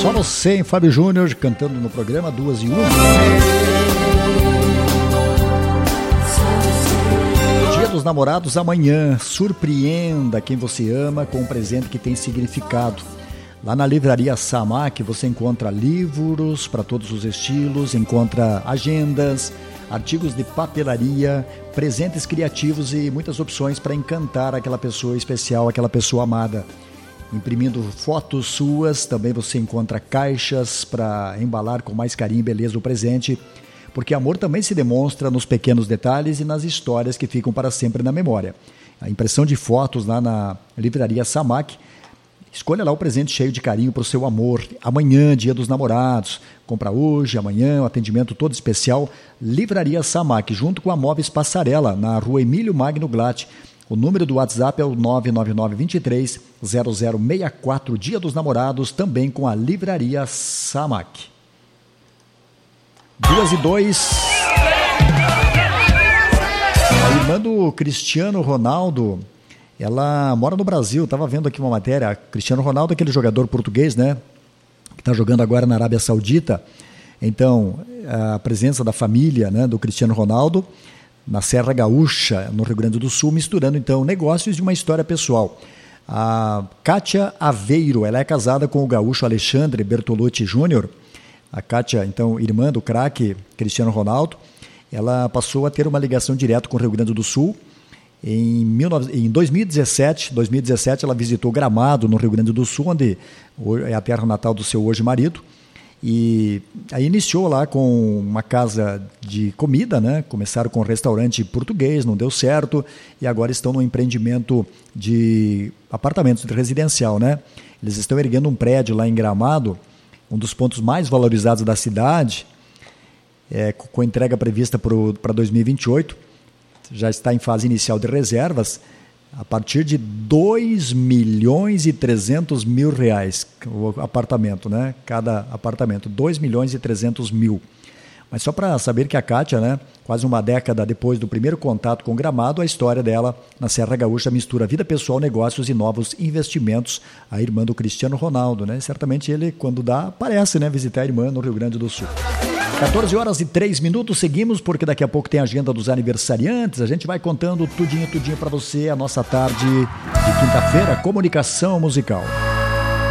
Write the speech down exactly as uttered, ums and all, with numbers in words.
Só você, hein, Fábio Júnior, cantando no programa duas e uma. Dia dos Namorados amanhã. Surpreenda quem você ama com um presente que tem significado. Lá na Livraria Samac você encontra livros para todos os estilos, encontra agendas, artigos de papelaria, presentes criativos e muitas opções para encantar aquela pessoa especial, aquela pessoa amada. Imprimindo fotos suas, também você encontra caixas para embalar com mais carinho e beleza o presente, porque amor também se demonstra nos pequenos detalhes e nas histórias que ficam para sempre na memória. A impressão de fotos lá na Livraria Samac. Escolha lá o presente cheio de carinho para o seu amor. Amanhã, Dia dos Namorados. Compra hoje, amanhã, um atendimento todo especial. Livraria Samac, junto com a Móveis Passarela, na rua Emílio Magno Glatt. O número do WhatsApp é o nove nove nove, dois três, zero zero seis quatro. Dia dos Namorados, também com a Livraria Samac. Duas e dois. A irmã do Cristiano Ronaldo... Ela mora no Brasil, estava vendo aqui uma matéria, Cristiano Ronaldo, aquele jogador português, né, que está jogando agora na Arábia Saudita. Então, a presença da família, né, do Cristiano Ronaldo na Serra Gaúcha, no Rio Grande do Sul, misturando então negócios e uma história pessoal. A Kátia Aveiro, ela é casada com o gaúcho Alexandre Bertolucci Júnior. A Kátia, então, irmã do craque Cristiano Ronaldo, ela passou a ter uma ligação direta com o Rio Grande do Sul. Em dois mil e dezessete, dois mil e dezessete, ela visitou Gramado, no Rio Grande do Sul, onde é a terra natal do seu hoje marido, e aí iniciou lá com uma casa de comida, né? Começaram com um restaurante português, não deu certo, e agora estão no empreendimento de apartamentos de residencial, né? Eles estão erguendo um prédio lá em Gramado, um dos pontos mais valorizados da cidade, é, com entrega prevista para dois mil e vinte e oito. Já está em fase inicial de reservas, a partir de dois milhões e trezentos mil reais o apartamento, né? Cada apartamento, dois milhões e trezentos mil. Mas só para saber que a Kátia, né, quase uma década depois do primeiro contato com Gramado, a história dela na Serra Gaúcha mistura vida pessoal, negócios e novos investimentos. A irmã do Cristiano Ronaldo, né? Certamente ele, quando dá, aparece, né, visitar a irmã no Rio Grande do Sul. quatorze horas e três minutos, seguimos porque daqui a pouco tem a agenda dos aniversariantes. A gente vai contando tudinho, tudinho para você, a nossa tarde de quinta-feira, comunicação musical.